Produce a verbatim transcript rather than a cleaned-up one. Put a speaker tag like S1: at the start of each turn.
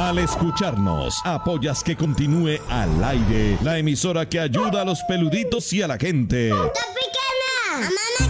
S1: Al escucharnos, apoyas que continúe al aire la emisora que ayuda a los peluditos y a la gente.
S2: ¡Tropicana! ¡Mamá!